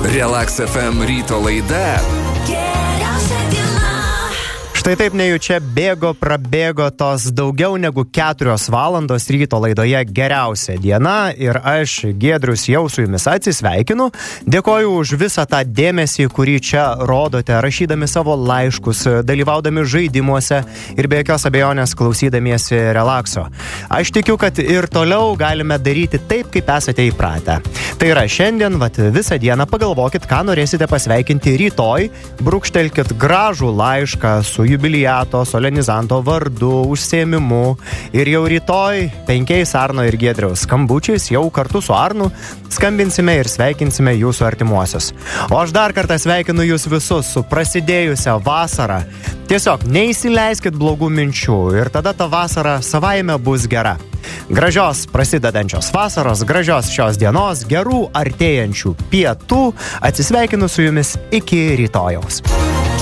Relax FM ryto laida. Štai taip nejučia prabėgo tos daugiau negu 4 valandos ryto laidoje Geriausia diena ir aš, Giedrius, jau su jumis atsisveikinu. Dėkoju už visą tą dėmesį, kurį čia rodote, rašydami savo laiškus, dalyvaudami žaidimuose ir be jokios abejonės klausydamiesi relakso. Aš tikiu, kad ir toliau galime daryti taip, kaip esate įpratę. Tai yra šiandien, visą dieną pagalvokit, ką norėsite pasveikinti rytoj, brūkštelkit gražų laišką su jubiliato, solenizanto vardu, užsiėmimu ir jau rytoj 5 Arno ir Giedriaus skambučiais jau kartu su Arnu skambinsime ir sveikinsime jūsų artimuosius. O aš dar kartą sveikinu jūs visus su prasidėjusią vasarą. Tiesiog neįsileiskit blogų minčių ir tada ta vasara savaime bus gera. Gražios prasidedančios vasaros, gražios šios dienos, gerų artėjančių pietų, atsisveikinu su jumis iki rytojaus.